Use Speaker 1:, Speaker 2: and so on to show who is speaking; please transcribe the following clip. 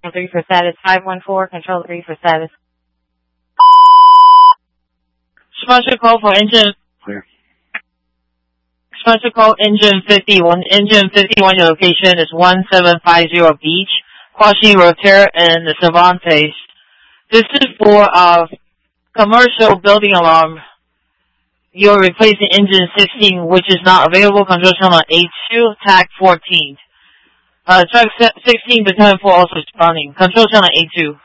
Speaker 1: 3 for status. 514, control 3 for status.
Speaker 2: Special call for engine.
Speaker 3: Clear.
Speaker 2: Special call engine 51. Engine 51, your location is 1750 Beach, Quashi Roterra, and the Cervantes. This is for commercial building alarm. You're replacing engine 16, which is not available. Control channel 82, TAC 14. Truck 16, battalion 4 also responding. Control channel 82.